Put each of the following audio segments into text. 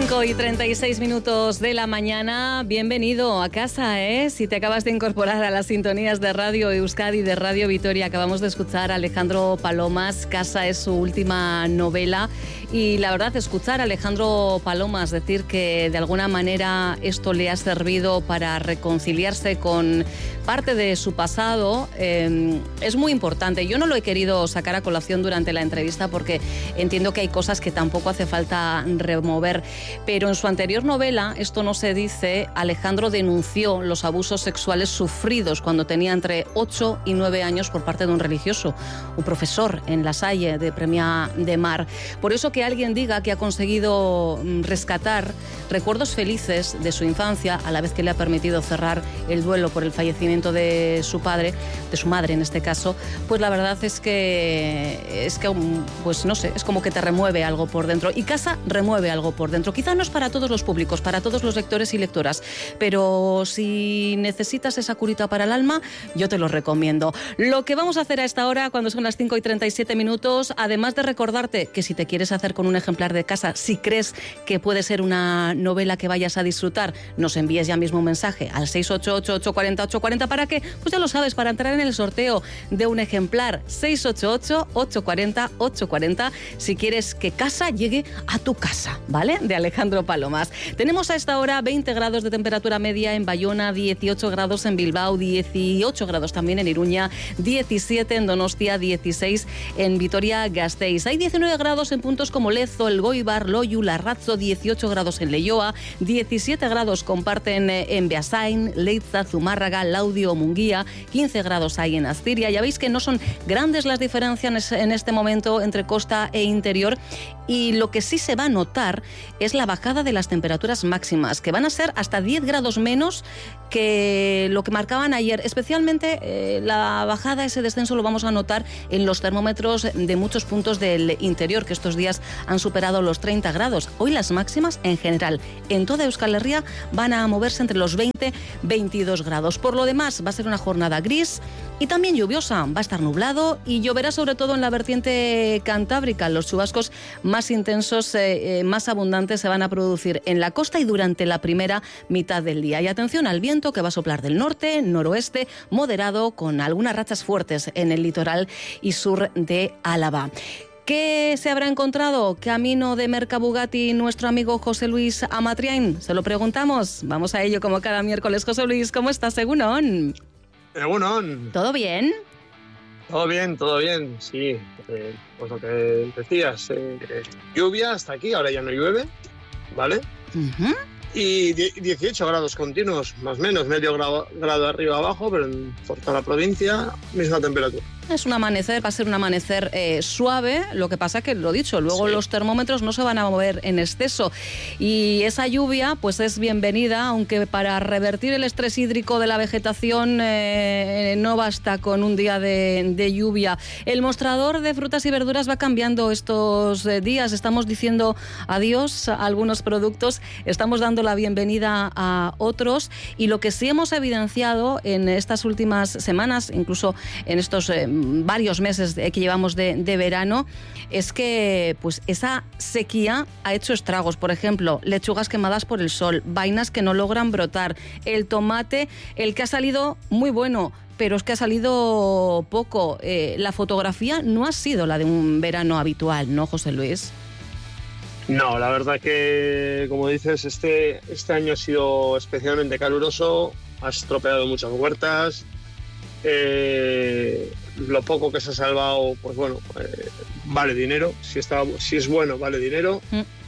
5:36 de la mañana, bienvenido a casa, ¿eh? Si te acabas de incorporar a las sintonías de Radio Euskadi, de Radio Vitoria, acabamos de escuchar a Alejandro Palomas. Casa es su última novela y la verdad, escuchar a Alejandro Palomas decir que de alguna manera esto le ha servido para reconciliarse con parte de su pasado es muy importante. Yo no lo he querido sacar a colación durante la entrevista porque entiendo que hay cosas que tampoco hace falta remover. Pero en su anterior novela, Esto no se dice, Alejandro denunció los abusos sexuales sufridos cuando tenía entre 8 y 9 años por parte de un religioso, un profesor en La Salle de Premià de Mar. Por eso que alguien diga que ha conseguido rescatar recuerdos felices de su infancia, a la vez que le ha permitido cerrar el duelo por el fallecimiento de su padre, de su madre en este caso, pues la verdad es que pues no sé, es como que te remueve algo por dentro. Y Casa remueve algo por dentro. Quizá no es para todos los públicos, para todos los lectores y lectoras, pero si necesitas esa curita para el alma, yo te lo recomiendo. Lo que vamos a hacer a esta hora, cuando son las 5:37, además de recordarte que si te quieres hacer con un ejemplar de Casa, si crees que puede ser una novela que vayas a disfrutar, nos envíes ya mismo un mensaje al 688-840-840 para que, pues ya lo sabes, para entrar en el sorteo de un ejemplar. 688-840-840 si quieres que Casa llegue a tu casa, ¿vale? De Alejandro Palomas. Tenemos a esta hora 20 grados de temperatura media en Bayona, 18 grados en Bilbao, 18 grados también en Iruña, 17 en Donostia, 16 en Vitoria-Gasteiz. Hay 19 grados en puntos como Lezo, Elgoibar, Loiu, Larrazo, 18 grados en Leioa, 17 grados comparten en Beasain, Leiza, Zumárraga, Laudio o Munguía, 15 grados hay en Astiria. Ya veis que no son grandes las diferencias en este momento entre costa e interior, y lo que sí se va a notar es la bajada de las temperaturas máximas, que van a ser hasta 10 grados menos que lo que marcaban ayer. Especialmente la bajada, ese descenso lo vamos a notar en los termómetros de muchos puntos del interior, que estos días han superado los 30 grados. Hoy las máximas en general en toda Euskal Herria van a moverse entre los 20 y 22 grados. Por lo demás, va a ser una jornada gris y también lluviosa. Va a estar nublado y lloverá sobre todo en la vertiente cantábrica. Los chubascos más intensos, más abundantes se van a producir en la costa y durante la primera mitad del día. Y atención al viento, que va a soplar del norte, noroeste, moderado, con algunas rachas fuertes en el litoral y sur de Álava. ¿Qué se habrá encontrado camino de Mercabugatti nuestro amigo José Luis Amatriain? Se lo preguntamos. Vamos a ello como cada miércoles. José Luis, ¿cómo estás? Egunon. Egunon. ¿Todo bien? Todo bien, sí. Pues lo que decías, lluvia hasta aquí, ahora ya no llueve, ¿vale? Uh-huh. Y 18 grados continuos, más o menos, medio grado arriba abajo, pero por toda la provincia, misma temperatura. Es un amanecer, va a ser un amanecer suave, lo que pasa que, lo dicho, luego sí, los termómetros no se van a mover en exceso y esa lluvia pues es bienvenida, aunque para revertir el estrés hídrico de la vegetación no basta con un día de lluvia. El mostrador de frutas y verduras va cambiando estos días, estamos diciendo adiós a algunos productos, estamos dando la bienvenida a otros, y lo que sí hemos evidenciado en estas últimas semanas, incluso en estos varios meses que llevamos de verano, es que pues esa sequía ha hecho estragos. Por ejemplo, lechugas quemadas por el sol, vainas que no logran brotar, el tomate, el que ha salido muy bueno, pero es que ha salido poco. La fotografía no ha sido la de un verano habitual, ¿no, José Luis? No, la verdad que, como dices, este año ha sido especialmente caluroso, ha estropeado muchas huertas. Lo poco que se ha salvado, pues bueno, vale dinero. Si es bueno, vale dinero.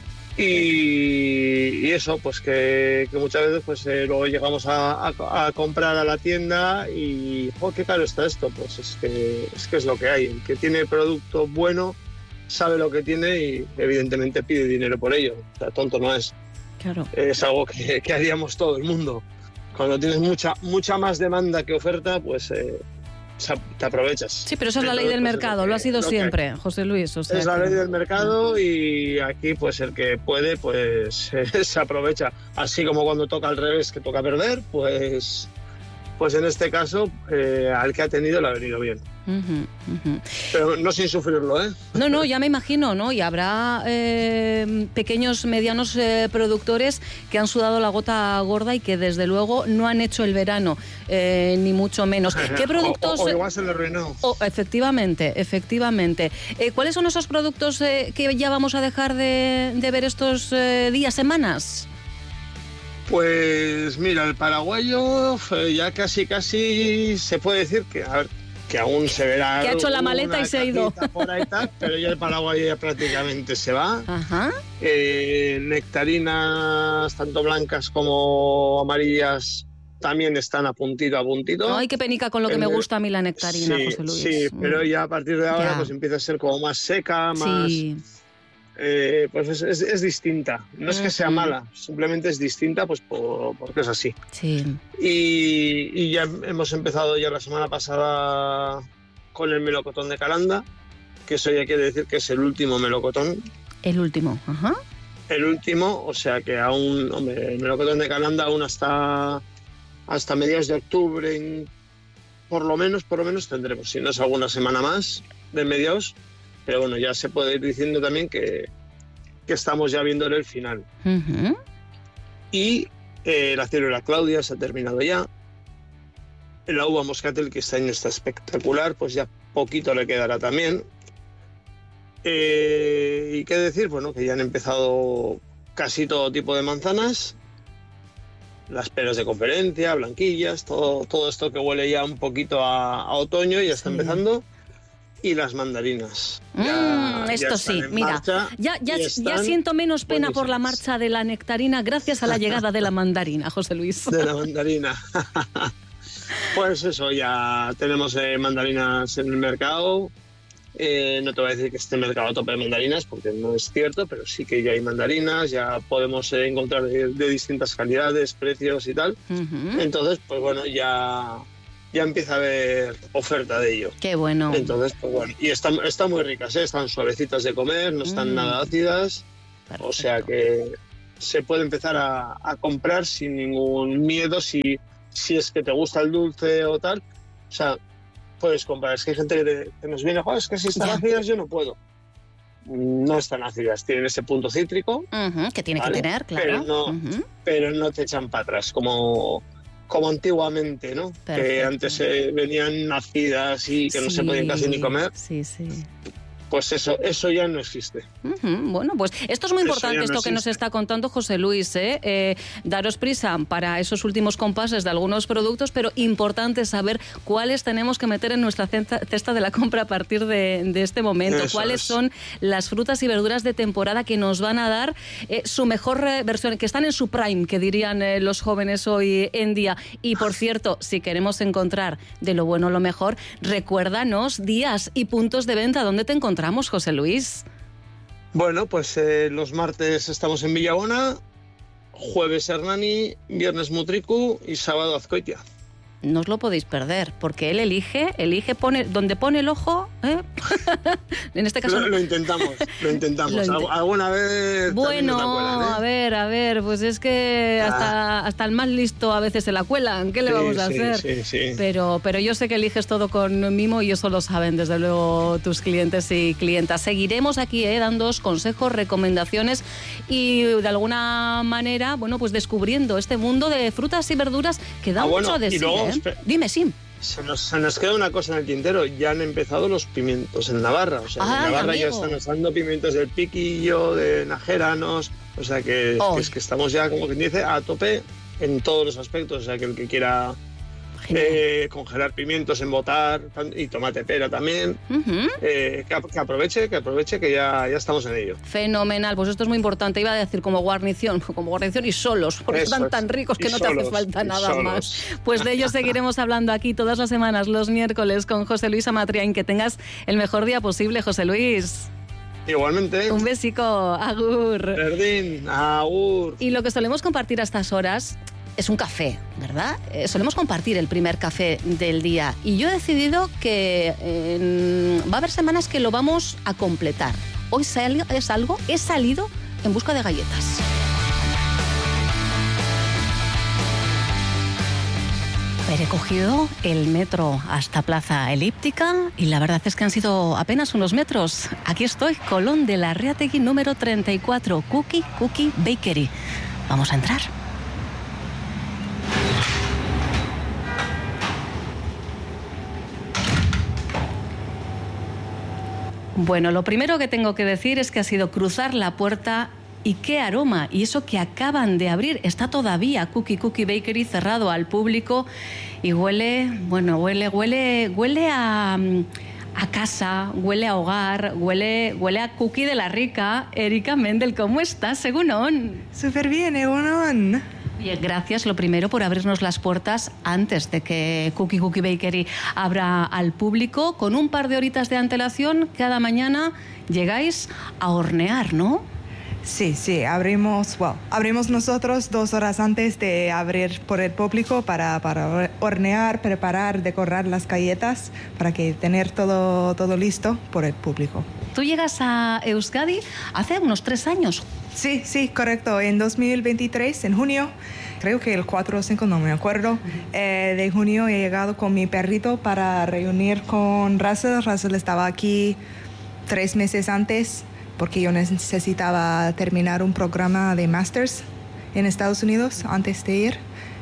Y eso, pues que muchas veces pues luego llegamos a comprar a la tienda y ¡oh, qué caro está esto! Pues es que es lo que hay. El que tiene producto bueno sabe lo que tiene y evidentemente pide dinero por ello. O sea, tonto no es. Claro. Es algo que haríamos todo el mundo. Cuando tienes mucha más demanda que oferta, pues te aprovechas. Sí, pero esa es la ley del mercado, lo ha sido siempre, José Luis. O sea, es la ley del mercado y aquí pues el que puede pues se aprovecha. Así como cuando toca al revés, que toca perder, pues pues en este caso al que ha tenido le ha venido bien. Pero no sin sufrirlo, ¿eh? No, ya me imagino, ¿no? Y habrá pequeños, medianos productores que han sudado la gota gorda y que desde luego no han hecho el verano, ni mucho menos. ¿Qué productos...? O igual se le arruinó. Efectivamente. ¿Cuáles son esos productos que ya vamos a dejar de ver estos días, semanas? Pues mira, el paraguayo ya casi se puede decir que aún se verá. Que ha hecho la maleta y se ha ido. Por ahí tal, pero ya el paraguayo ya prácticamente se va. Ajá. Nectarinas, tanto blancas como amarillas, también están a puntito. Ay, qué penica con lo que me gusta a mí la nectarina, sí, José Luis. Sí, pero ya a partir de ahora pues empieza a ser como más seca, más... Sí. Pues es distinta. No es que sea mala, simplemente es distinta pues porque es así. Sí. Y ya hemos empezado ya la semana pasada con el melocotón de Calanda, que eso ya quiere decir que es el último melocotón. El último, ajá. El último, o sea que aún, hombre, el melocotón de Calanda aún hasta mediados de octubre, por lo menos tendremos, si no es alguna semana más de mediados. Pero bueno, ya se puede ir diciendo también que estamos ya viendo el final. Uh-huh. Y la ciruela Claudia se ha terminado ya. La uva moscatel, que este año está espectacular, pues ya poquito le quedará también. ¿Y qué decir? Bueno, que ya han empezado casi todo tipo de manzanas. Las peras de conferencia, blanquillas, todo esto que huele ya un poquito a otoño, ya está empezando. Y las mandarinas. Esto sí, mira, ya siento menos pena por la marcha de la nectarina gracias a la llegada de la mandarina, José Luis. De la mandarina. Pues eso, ya tenemos mandarinas en el mercado. No te voy a decir que esté el mercado a tope de mandarinas, porque no es cierto, pero sí que ya hay mandarinas, ya podemos encontrar de distintas calidades, precios y tal. Uh-huh. Entonces, pues bueno, ya empieza a haber oferta de ello. Qué bueno. Entonces, pues bueno, y están muy ricas, están suavecitas de comer, no están nada ácidas. Perfecto. O sea que se puede empezar a comprar sin ningún miedo si es que te gusta el dulce o tal. O sea, puedes comprar. Es que hay gente que nos viene, es que si están ácidas yo no puedo. No están ácidas, tienen ese punto cítrico. Uh-huh, que tiene, ¿vale?, que tener, claro. Pero no te echan para atrás, como antiguamente, ¿no? Perfecto. Que antes venían nacidas y que no se podían casi ni comer. Sí. Pues eso ya no existe. Uh-huh. Bueno, pues esto es muy importante, esto que nos está contando José Luis. Daros prisa para esos últimos compases de algunos productos, pero importante saber cuáles tenemos que meter en nuestra cesta de la compra a partir de este momento. Cuáles son las frutas y verduras de temporada que nos van a dar su mejor versión, que están en su prime, que dirían los jóvenes hoy en día. Y por cierto, si queremos encontrar de lo bueno lo mejor, recuérdanos días y puntos de venta. ¿Dónde te encontramos, José Luis? Bueno, pues los martes estamos en Villabona, jueves Hernani, viernes Mutriku y sábado Azcoitia. No os lo podéis perder, porque él elige, pone donde pone el ojo, ¿eh? En este caso lo intentamos. Alguna vez. Bueno, cuelan, a ver, pues es que hasta el más listo a veces se la cuelan. ¿Qué le vamos a hacer? Sí. Pero yo sé que eliges todo con mimo y eso lo saben desde luego tus clientes y clientas. Seguiremos aquí dándoos consejos, recomendaciones y de alguna manera, bueno, pues descubriendo este mundo de frutas y verduras que da mucho de sí. Dime, sí. Se nos queda una cosa en el tintero. Ya han empezado los pimientos en Navarra. O sea, en Navarra ya están usando pimientos del piquillo, de najeranos. O sea, que estamos ya, como quien dice, a tope en todos los aspectos. O sea, que el que quiera congelar pimientos, embotar y tomate pera también, que aproveche que ya estamos en ello. Fenomenal, pues esto es muy importante. Iba a decir como guarnición y solos, porque están tan ricos que no te hace falta nada más. Pues de ello seguiremos hablando aquí todas las semanas, los miércoles, con José Luis Amatriain. Que tengas el mejor día posible, José Luis. Igualmente. Un besico, agur. Perdín, agur. Y lo que solemos compartir a estas horas es un café, ¿verdad? Solemos compartir el primer café del día y yo he decidido que va a haber semanas que lo vamos a completar. Hoy he salido en busca de galletas. A ver, he cogido el metro hasta Plaza Elíptica y la verdad es que han sido apenas unos metros. Aquí estoy, Colón de Larreategui número 34, Cookie Bakery. Vamos a entrar. Bueno, lo primero que tengo que decir es que ha sido cruzar la puerta y qué aroma. Y eso que acaban de abrir, está todavía Cookie Bakery cerrado al público y huele a casa, huele a hogar, huele a Cookie de la Rica. Erika Mendel, ¿cómo estás? Egunon. Súper bien, Egunon. Bien, gracias, lo primero, por abrirnos las puertas antes de que Cookie Bakery abra al público. Con un par de horitas de antelación, cada mañana llegáis a hornear, ¿no? Sí, abrimos nosotros 2 horas antes de abrir por el público para hornear, preparar, decorar las galletas, para que tener todo listo por el público. Tú llegas a Euskadi hace unos 3 años. Sí, correcto. En 2023, en junio, creo que el 4 o 5, no me acuerdo, de junio he llegado con mi perrito para reunir con Russell. Russell estaba aquí 3 meses antes porque yo necesitaba terminar un programa de Masters en Estados Unidos antes de ir.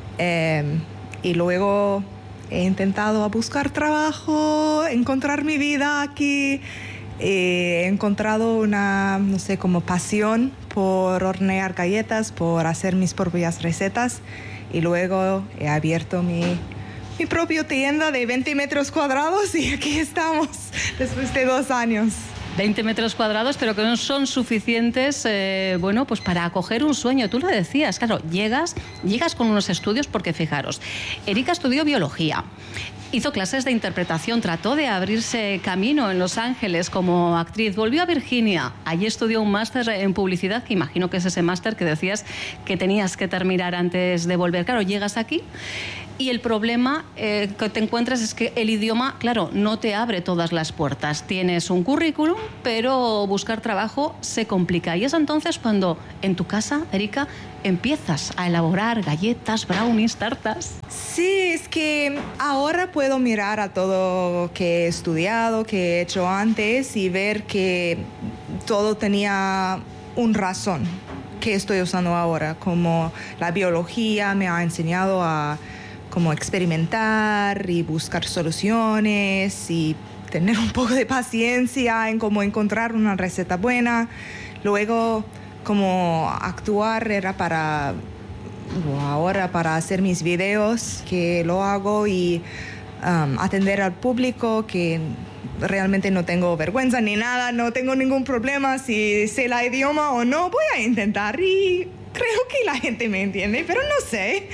Y luego he intentado buscar trabajo, encontrar mi vida aquí. He encontrado una, como pasión por hornear galletas, por hacer mis propias recetas, y luego he abierto mi propia tienda de 20 metros cuadrados y aquí estamos después de 2 años. 20 metros cuadrados, pero que no son suficientes, pues para acoger un sueño. Tú lo decías, claro, llegas con unos estudios, porque fijaros, Erika estudió biología. Hizo clases de interpretación, trató de abrirse camino en Los Ángeles como actriz, volvió a Virginia, allí estudió un máster en publicidad, que imagino que es ese máster que decías que tenías que terminar antes de volver. Claro, llegas aquí y el problema que te encuentras es que el idioma, claro, no te abre todas las puertas. Tienes un currículum, pero buscar trabajo se complica. Y es entonces cuando en tu casa, Erika, empiezas a elaborar galletas, brownies, tartas. Sí, es que ahora puedo mirar a todo que he estudiado, que he hecho antes, y ver que todo tenía un razón que estoy usando ahora. Como la biología me ha enseñado a como experimentar y buscar soluciones y tener un poco de paciencia en cómo encontrar una receta buena. Luego, como actuar era ahora para hacer mis videos, que lo hago, y atender al público, que realmente no tengo vergüenza ni nada, no tengo ningún problema. Si sé el idioma o no, voy a intentar y creo que la gente me entiende, pero no sé.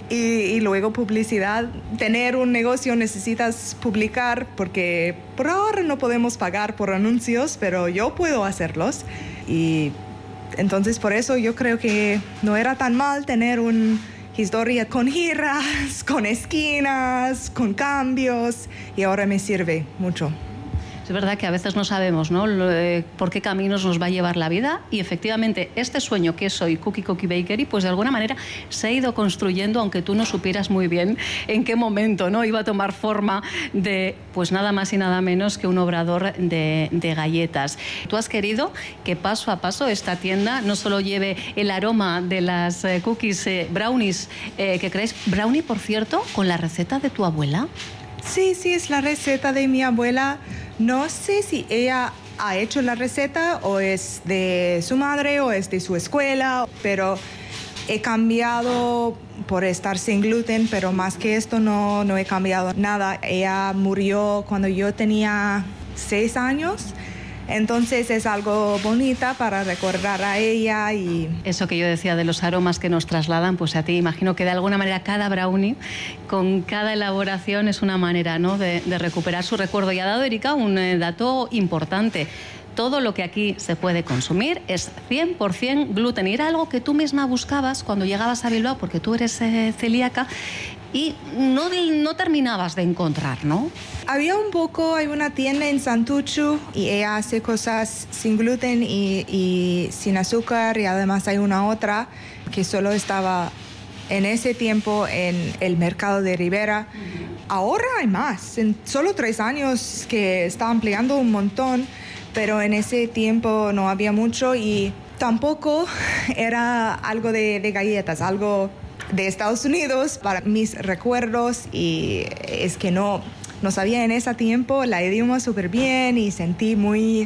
Y luego publicidad. Tener un negocio necesitas publicar, porque por ahora no podemos pagar por anuncios, pero yo puedo hacerlos. Y entonces por eso yo creo que no era tan mal tener una historia con giras, con esquinas, con cambios, y ahora me sirve mucho. Es verdad que a veces no sabemos, ¿no?, por qué caminos nos va a llevar la vida, y efectivamente este sueño que es hoy Cookie Bakery, pues de alguna manera se ha ido construyendo, aunque tú no supieras muy bien en qué momento, ¿no?, iba a tomar forma de, pues nada más y nada menos que un obrador de galletas. Tú has querido que paso a paso esta tienda no solo lleve el aroma de las cookies, brownies que crees. Brownie, por cierto, con la receta de tu abuela. Sí, es la receta de mi abuela. No sé si ella ha hecho la receta o es de su madre o es de su escuela, pero he cambiado por estar sin gluten, pero más que esto no he cambiado nada. Ella murió cuando yo tenía 6 años. Entonces es algo bonita para recordar a ella. Y eso que yo decía de los aromas que nos trasladan, pues a ti imagino que de alguna manera cada brownie, con cada elaboración, es una manera, ¿no?, de recuperar su recuerdo. Y ha dado Erika un dato importante. Todo lo que aquí se puede consumir es 100% gluten. Y era algo que tú misma buscabas cuando llegabas a Bilbao, porque tú eres celíaca, y no terminabas de encontrar, ¿no? Hay una tienda en Santuchu y ella hace cosas sin gluten y sin azúcar, y además hay una otra que solo estaba en ese tiempo en el mercado de Ribera. Ahora hay más. En solo 3 años que está ampliando un montón, pero en ese tiempo no había mucho y tampoco era algo de galletas, algo de Estados Unidos para mis recuerdos, y es que no sabía en ese tiempo el idioma súper bien y sentí muy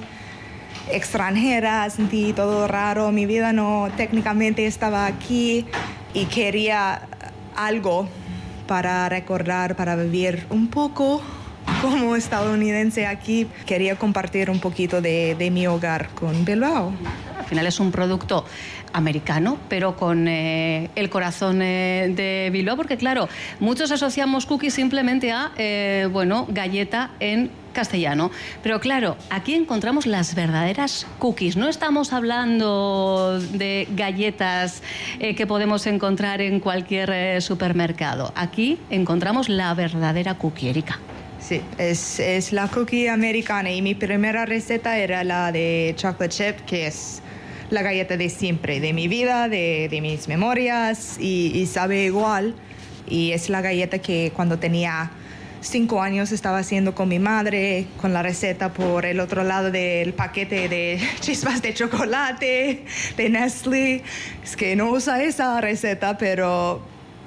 extranjera, sentí todo raro, mi vida no técnicamente estaba aquí y quería algo para recordar, para vivir un poco como estadounidense aquí. Quería compartir un poquito de mi hogar con Bilbao. Al final es un producto americano, pero con el corazón de Bilbao, porque claro, muchos asociamos cookies simplemente a, galleta en castellano. Pero claro, aquí encontramos las verdaderas cookies. No estamos hablando de galletas que podemos encontrar en cualquier supermercado. Aquí encontramos la verdadera cookie, Erika. Sí, es la cookie americana y mi primera receta era la de chocolate chip, que es la galleta de siempre, de mi vida, de mis memorias, y sabe igual. Y es la galleta que cuando tenía 5 años estaba haciendo con mi madre, con la receta por el otro lado del paquete de chispas de chocolate, de Nestlé. Es que no usa esa receta, pero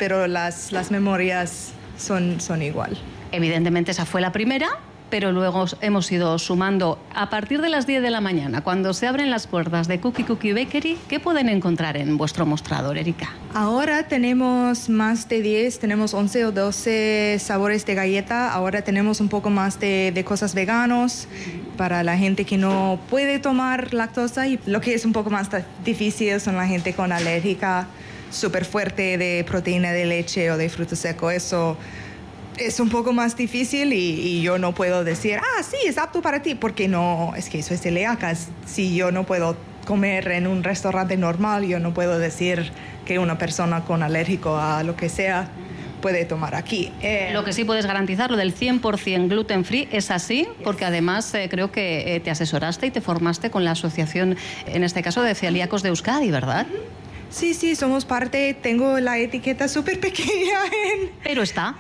las memorias son igual. Evidentemente esa fue la primera, pero luego hemos ido sumando. A partir de las 10 de la mañana, cuando se abren las puertas de Cookie Bakery, ¿qué pueden encontrar en vuestro mostrador, Erika? Ahora tenemos más de 10, tenemos 11 o 12 sabores de galleta. Ahora tenemos un poco más de cosas veganos para la gente que no puede tomar lactosa, y lo que es un poco más difícil son la gente con alérgica súper fuerte de proteína de leche o de fruto seco. Eso es un poco más difícil y yo no puedo decir, sí, es apto para ti, porque no, es que eso es celíaca. Si yo no puedo comer en un restaurante normal, yo no puedo decir que una persona con alérgico a lo que sea puede tomar aquí. Lo que sí puedes garantizar, lo del 100% gluten free, es así, porque además creo que te asesoraste y te formaste con la asociación, en este caso, de celíacos de Euskadi, ¿verdad? Sí, somos parte. Tengo la etiqueta súper pequeña Pero está.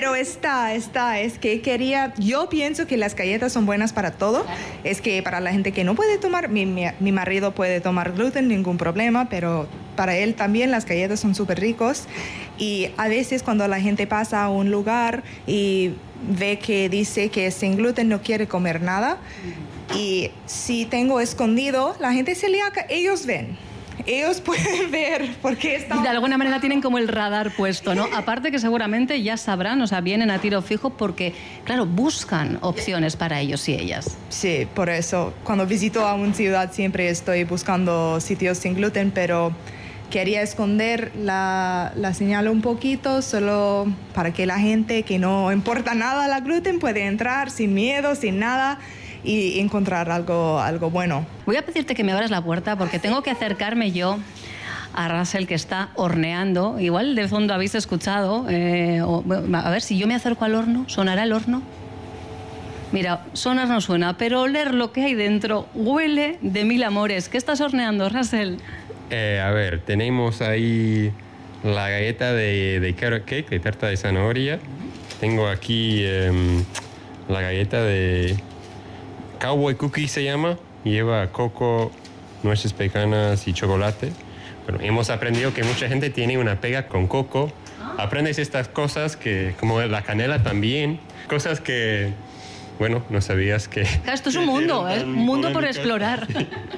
Es que yo pienso que las galletas son buenas para todo. Claro. Es que para la gente que no puede tomar, mi marido puede tomar gluten, ningún problema, pero para él también las galletas son súper ricos. Y a veces cuando la gente pasa a un lugar y ve que dice que es sin gluten, no quiere comer nada. Y si tengo escondido, la gente celíaca, ellos ven. Ellos pueden ver porque están... De alguna manera tienen como el radar puesto, ¿no? Aparte que seguramente ya sabrán, o sea, vienen a tiro fijo porque, claro, buscan opciones para ellos y ellas. Sí, por eso cuando visito a una ciudad siempre estoy buscando sitios sin gluten, pero quería esconder la señal un poquito, solo para que la gente que no importa nada la gluten puede entrar sin miedo, sin nada, y encontrar algo bueno. Voy a pedirte que me abras la puerta porque tengo que acercarme yo a Russell, que está horneando. Igual de fondo habéis escuchado. A ver, si yo me acerco al horno, ¿sonará el horno? Mira, sonar no suena, pero oler lo que hay dentro huele de mil amores. ¿Qué estás horneando, Russell? A ver, tenemos ahí la galleta de carrot cake, de tarta de zanahoria. Tengo aquí la galleta de Cowboy Cookie, se llama. Lleva coco, nueces pecanas y chocolate. Bueno, hemos aprendido que mucha gente tiene una pega con coco. Aprendes estas cosas que, como la canela también, cosas que, bueno, no sabías que... Esto es un mundo, ¿eh? Un mundo por explorar.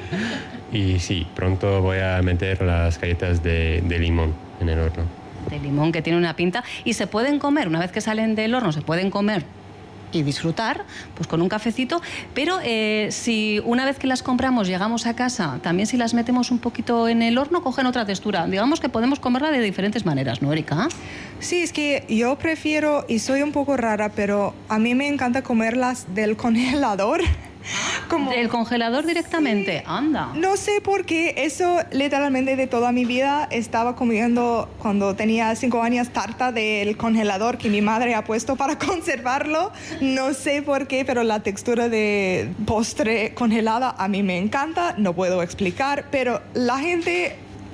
Y sí, pronto voy a meter las galletas de limón en el horno. De limón, que tiene una pinta. Y se pueden comer, una vez que salen del horno, se pueden comer y disfrutar, pues con un cafecito. Pero si una vez que las compramos llegamos a casa, también si las metemos un poquito en el horno, cogen otra textura. Digamos que podemos comerla de diferentes maneras, ¿no, Erika? Sí, es que yo prefiero, y soy un poco rara, pero a mí me encanta comerlas del congelador. Como, ¿del congelador directamente? Sí. Anda. No sé por qué, eso literalmente de toda mi vida estaba comiendo cuando tenía 5 años tarta del congelador que mi madre ha puesto para conservarlo. No sé por qué, pero la textura de postre congelada a mí me encanta, no puedo explicar, pero la gente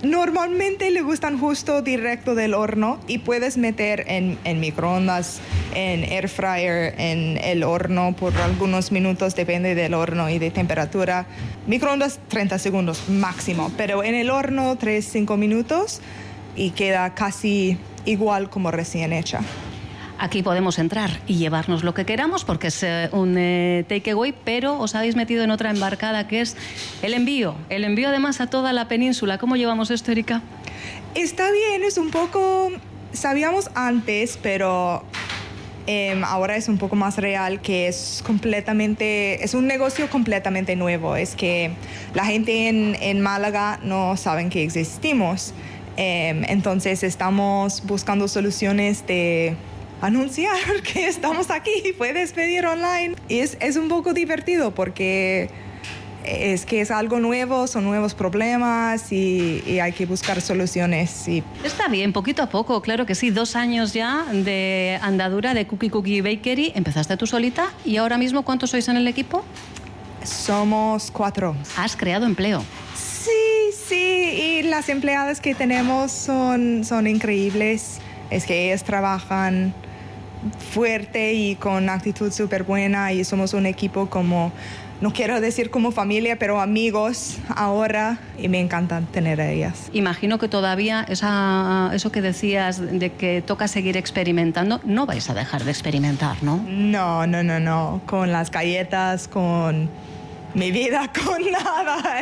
normalmente le gustan justo directo del horno y puedes meter en microondas, en air fryer, en el horno por algunos minutos, depende del horno y de temperatura. Microondas 30 segundos máximo, pero en el horno 3-5 minutos y queda casi igual como recién hecha. Aquí podemos entrar y llevarnos lo que queramos porque es un takeaway, pero os habéis metido en otra embarcada que es el envío. El envío además a toda la península. ¿Cómo llevamos esto, Erika? Está bien, es un poco... Sabíamos antes, pero ahora es un poco más real que es un negocio completamente nuevo. Es que la gente en Málaga no saben que existimos. Entonces estamos buscando soluciones de anunciar que estamos aquí, puedes pedir online. Y es un poco divertido porque es que es algo nuevo, son nuevos problemas y hay que buscar soluciones. Está bien, poquito a poco, claro que sí. 2 años ya de andadura de Cookie Bakery. Empezaste tú solita y ahora mismo, ¿cuántos sois en el equipo? Somos 4. Has creado empleo. Sí, y las empleadas que tenemos son increíbles. Es que ellas trabajan fuerte y con actitud súper buena y somos un equipo como, no quiero decir como familia, pero amigos ahora y me encantan tener a ellas. Imagino que todavía eso que decías de que toca seguir experimentando, no vais a dejar de experimentar, ¿no? No. Con las galletas, con mi vida, con nada.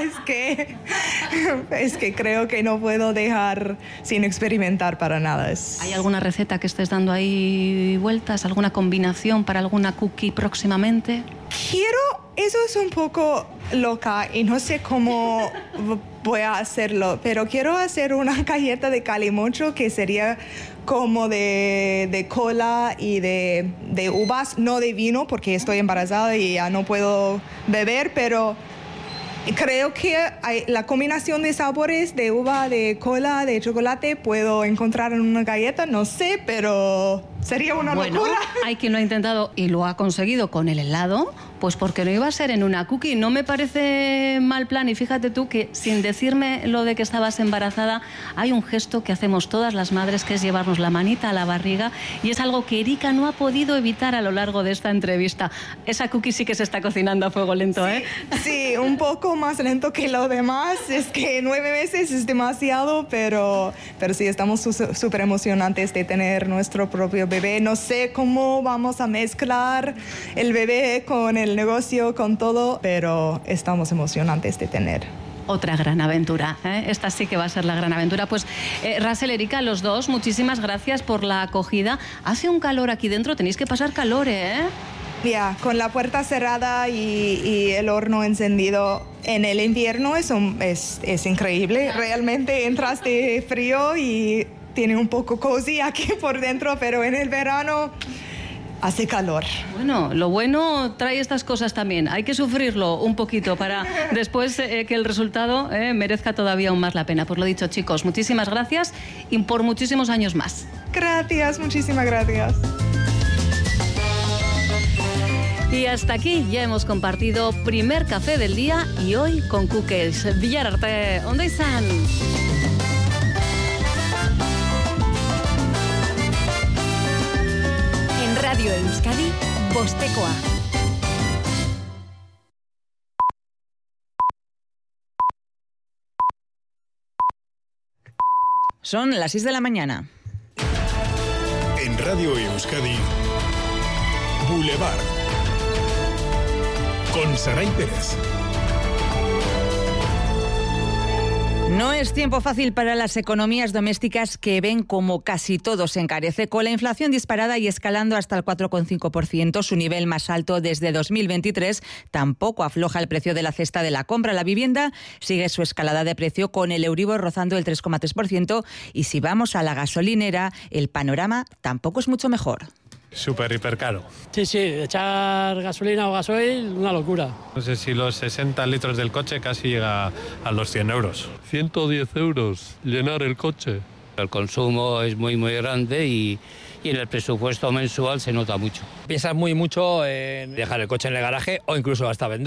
Es que creo que no puedo dejar sin experimentar para nada. ¿Hay alguna receta que estés dando ahí vueltas? ¿Alguna combinación para alguna cookie próximamente? Eso es un poco loca y no sé cómo voy a hacerlo, pero quiero hacer una galleta de calimocho que sería como de cola y de uvas, no de vino porque estoy embarazada y ya no puedo beber, pero creo que la combinación de sabores de uva, de cola, de chocolate puedo encontrar en una galleta, no sé, pero sería una locura. Hay quien lo ha intentado y lo ha conseguido con el helado, pues porque no iba a ser en una cookie. No me parece mal plan y fíjate tú que sin decirme lo de que estabas embarazada, hay un gesto que hacemos todas las madres que es llevarnos la manita a la barriga y es algo que Erika no ha podido evitar a lo largo de esta entrevista. Esa cookie sí que se está cocinando a fuego lento, ¿eh? Sí, un poco más lento que lo demás. Es que 9 meses es demasiado, pero sí estamos súper emocionantes de tener nuestro propio bebé. No sé cómo vamos a mezclar el bebé con el negocio, con todo, pero estamos emocionantes de tener. Otra gran aventura, ¿eh? Esta sí que va a ser la gran aventura. Pues Russell, Erika, los dos, muchísimas gracias por la acogida. Hace un calor aquí dentro, tenéis que pasar calor, ¿eh? Ya, con la puerta cerrada y el horno encendido en el invierno es increíble. Realmente entras de frío y tiene un poco cozy aquí por dentro, pero en el verano hace calor. Bueno, lo bueno trae estas cosas también. Hay que sufrirlo un poquito para después que el resultado merezca todavía aún más la pena. Pues lo dicho, chicos, muchísimas gracias y por muchísimos años más. Gracias, muchísimas gracias. Y hasta aquí ya hemos compartido primer café del día y hoy con Cookies. Villararte, ¿dónde están? En Radio Euskadi, Bostekoa. Son las 6 de la mañana. En Radio Euskadi, Boulevard. Con Saray Pérez. No es tiempo fácil para las economías domésticas que ven como casi todo se encarece. Con la inflación disparada y escalando hasta el 4,5%, su nivel más alto desde 2023, tampoco afloja el precio de la cesta de la compra. La vivienda sigue su escalada de precio con el Euribor rozando el 3,3% y si vamos a la gasolinera, el panorama tampoco es mucho mejor. Súper, hiper caro. Sí, echar gasolina o gasoil, una locura. No sé si los 60 litros del coche casi llega a los 100 euros. 110 euros llenar el coche. El consumo es muy grande y en el presupuesto mensual se nota mucho. Piensas mucho en dejar el coche en el garaje o incluso hasta venderlo.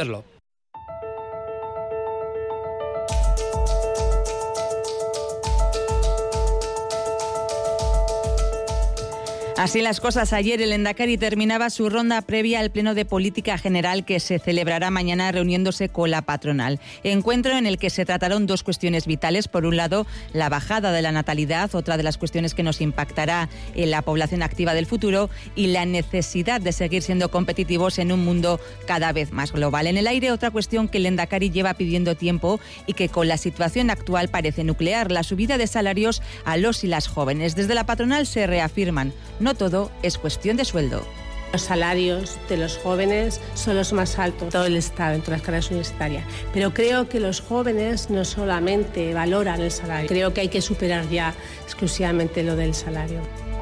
Así las cosas, ayer el Endacari terminaba su ronda previa al Pleno de Política General que se celebrará mañana reuniéndose con la patronal. Encuentro en el que se trataron dos cuestiones vitales. Por un lado, la bajada de la natalidad, otra de las cuestiones que nos impactará en la población activa del futuro, y la necesidad de seguir siendo competitivos en un mundo cada vez más global. En el aire, otra cuestión que el Endacari lleva pidiendo tiempo y que con la situación actual parece nuclear: la subida de salarios a los y las jóvenes. Desde la patronal se reafirman: no todo es cuestión de sueldo. Los salarios de los jóvenes son los más altos de todo el Estado, en todas las carreras universitarias. Pero creo que los jóvenes no solamente valoran el salario, creo que hay que superar ya exclusivamente lo del salario.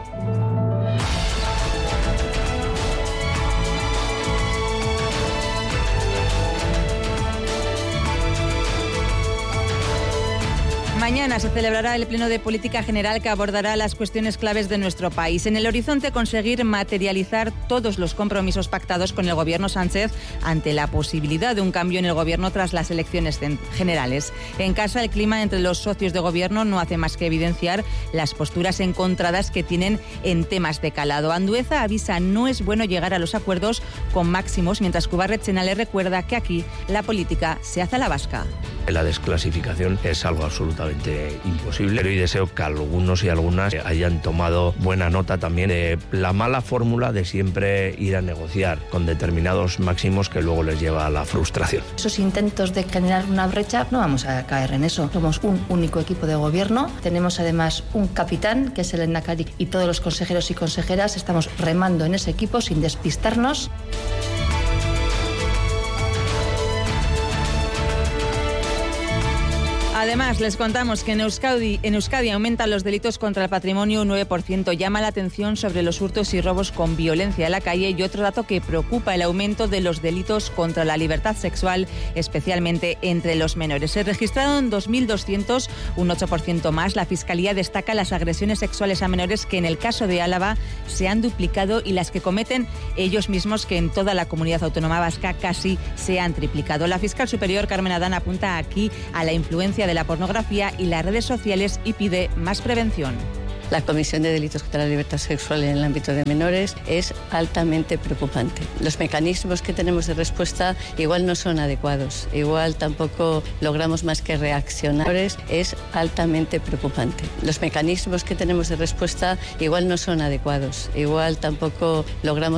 Mañana se celebrará el Pleno de Política General que abordará las cuestiones claves de nuestro país. En el horizonte, conseguir materializar todos los compromisos pactados con el Gobierno Sánchez ante la posibilidad de un cambio en el Gobierno tras las elecciones generales. En casa, el clima entre los socios de Gobierno no hace más que evidenciar las posturas encontradas que tienen en temas de calado. Andueza avisa: no es bueno llegar a los acuerdos con máximos, mientras que Ubarretxena le recuerda que aquí la política se hace a la vasca. La desclasificación es algo absolutamente imposible, pero y deseo que algunos y algunas hayan tomado buena nota también de la mala fórmula de siempre ir a negociar con determinados máximos que luego les lleva a la frustración. Esos intentos de generar una brecha, no vamos a caer en eso. Somos un único equipo de gobierno, tenemos además un capitán que es el Endacari, y todos los consejeros y consejeras estamos remando en ese equipo sin despistarnos. Además, les contamos que en Euskadi aumentan los delitos contra el patrimonio un 9%. Llama la atención sobre los hurtos y robos con violencia en la calle, y otro dato que preocupa: el aumento de los delitos contra la libertad sexual, especialmente entre los menores. Se registraron 2.200, un 8% más. La Fiscalía destaca las agresiones sexuales a menores, que en el caso de Álava se han duplicado, y las que cometen ellos mismos, que en toda la comunidad autónoma vasca casi se han triplicado. La fiscal superior, Carmen Adán, apunta aquí a la influencia de la pornografía y las redes sociales y pide más prevención. La comisión de delitos contra la libertad sexual en el ámbito de menores es altamente preocupante. Los mecanismos que tenemos de respuesta igual no son adecuados, igual tampoco logramos más que reaccionar. Es altamente preocupante. Los mecanismos que tenemos de respuesta igual no son adecuados, igual tampoco logramos